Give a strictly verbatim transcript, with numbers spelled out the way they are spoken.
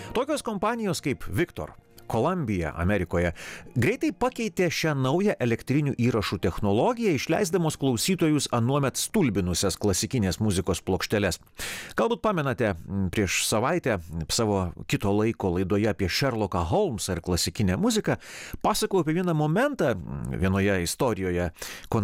Tokios kompanijos kaip Victor, Columbia Amerikoje greitai pakeitė šią naują elektrinių įrašų technologiją, išleisdamos klausytojus anuomet stulbinusias klasikinės muzikos plokšteles. Galbūt pamenate, prieš savaitę savo kito laiko laidoje apie Sherlocką Holmesą ir klasikinę muziką pasakojau apie vieną momentą vienoje istorijoje,